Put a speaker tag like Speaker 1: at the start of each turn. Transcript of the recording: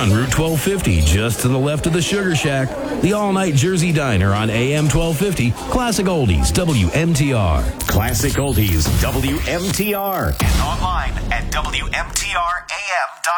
Speaker 1: on Route 1250, just to the left of the Sugar Shack. The all-night Jersey Diner on AM 1250. Classic Oldies, WMTR.
Speaker 2: Classic Oldies, WMTR.
Speaker 3: And online at WMTRAM.com.